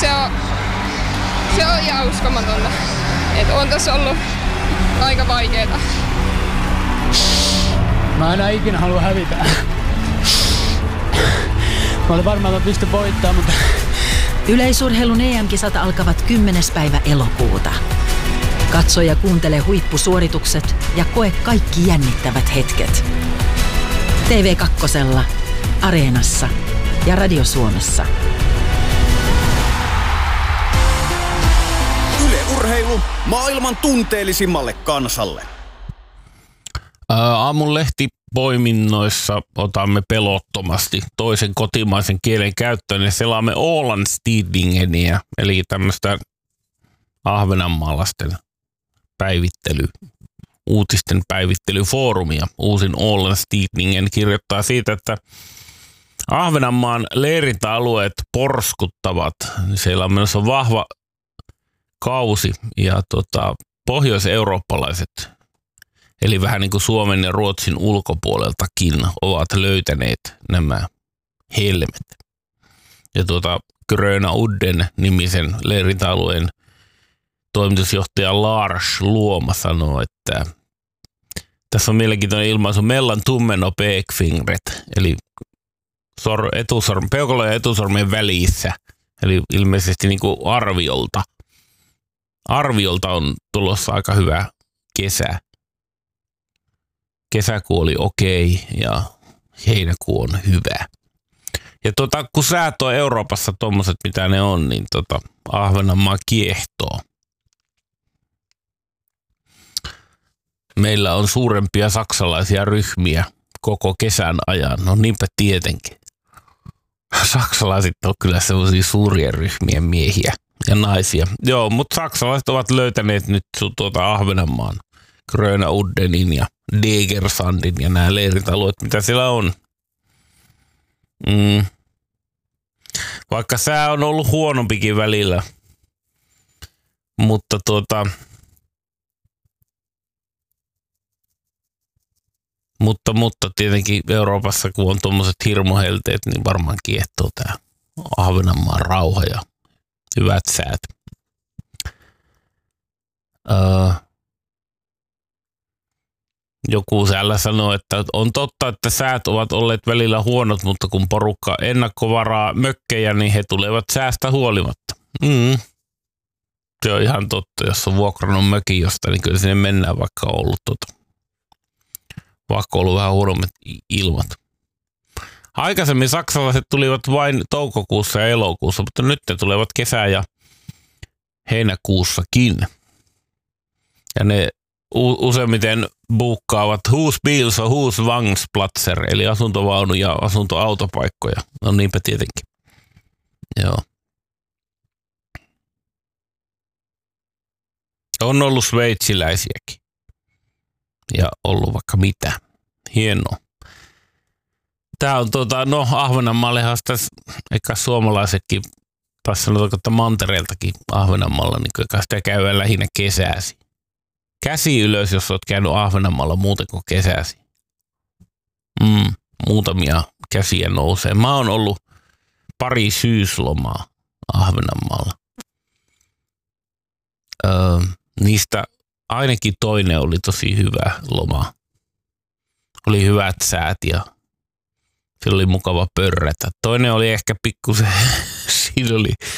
se on ihan uskomatonta. Että on tässä ollut aika vaikeeta. Mä enää ikinä halua hävitä. Mä olin varmaan, että mä pystyn voittamaan, mutta... Yleisurheilun EM-kisat alkavat 10. päivä elokuuta. Katso ja kuuntele huippusuoritukset ja koe kaikki jännittävät hetket. TV2, Areenassa ja Radio Suomessa. Yle Urheilu maailman tunteellisimmalle kansalle. Aamun lehtipoiminnoissa otamme pelottomasti toisen kotimaisen kielen käyttöön ja selaamme Ålandstidingeniä, eli tämmöistä ahvenanmaalaisten uutisten päivittelyfoorumia. Uusin Ålandstidningen kirjoittaa siitä, että Ahvenanmaan leirintäalueet porskuttavat. Siellä on menossa vahva kausi ja pohjois-eurooppalaiset, eli vähän niin kuin Suomen ja Ruotsin ulkopuoleltakin, ovat löytäneet nämä helmet. Ja Gröna Udden nimisen leirintäalueen toimitusjohtaja Lars Luoma sanoo, että tässä on mielenkiintoinen ilmaisu mellan tummen och pekfingret, eli peukalo ja etusormen välissä, eli ilmeisesti niin kuin arviolta. Arviolta on tulossa aika hyvä kesä. Kesäkuu oli okei ja heinäkuu on hyvä. Ja kun säät on Euroopassa tommoset mitä ne on, niin Ahvenanmaa kiehtoo. Meillä on suurempia saksalaisia ryhmiä koko kesän ajan. No niinpä tietenkin. Saksalaiset on kyllä sellaisia suurien ryhmien miehiä ja naisia. Joo, mutta saksalaiset ovat löytäneet nyt Ahvenanmaan Gröna Uddenin ja Degersandin ja nämä leirintäalueet, mitä siellä on. Vaikka sää on ollut huonompikin välillä, mutta mutta tietenkin Euroopassa, kun on tuommoiset hirmuhelteet, niin varmaan kiehtoo tämä Ahvenanmaan rauha ja hyvät säät. Joku siellä sanoo, että on totta, että säät ovat olleet välillä huonot, mutta kun porukka ennakkovaraa mökkejä, niin he tulevat säästä huolimatta. Se on ihan totta. Jos on vuokrannut mökin jostain, niin kyllä sinne mennään, vaikka on ollut vähän huonommat ilmat. Aikaisemmin saksalaiset tulivat vain toukokuussa ja elokuussa, mutta nyt ne tulevat kesä- ja heinäkuussakin. Ja ne useimmiten buukkaavat Husbils och Husvagnsplatser, eli asuntovaunu- ja asuntoautopaikkoja. No niinpä tietenkin. Joo. On ollut sveitsiläisiäkin. Ja ollut vaikka mitä. Hienoa. Tää on Ahvenanmaallehan eikä suomalaisetkin, tai sanotaanko, että mantereeltakin Ahvenanmaalla, niin kai sitä käydään lähinnä kesäsi. Käsi ylös, jos olet käynyt Ahvenanmaalla muuten kuin kesäsi. Muutamia käsiä nousee. Mä oon ollut pari syyslomaa Ahvenanmaalla. Niistä ainakin toinen oli tosi hyvä loma. Oli hyvät säät ja se oli mukava pörrätä. Toinen oli ehkä pikkusen, siinä oli